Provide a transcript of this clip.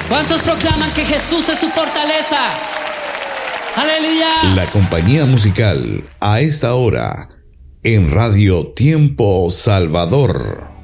¿Cuántos proclaman que Jesús es su fortaleza? ¡Aleluya! La compañía musical a esta hora en Radio Tiempo Salvador.